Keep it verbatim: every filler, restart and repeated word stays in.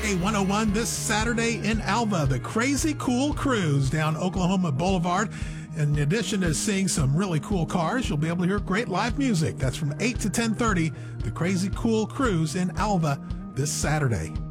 K one oh one this Saturday in Alva, the Crazy Cool Cruise down Oklahoma Boulevard. In addition to seeing some really cool cars, you'll be able to hear great live music. That's from eight to ten thirty, the Crazy Cool Cruise in Alva this Saturday.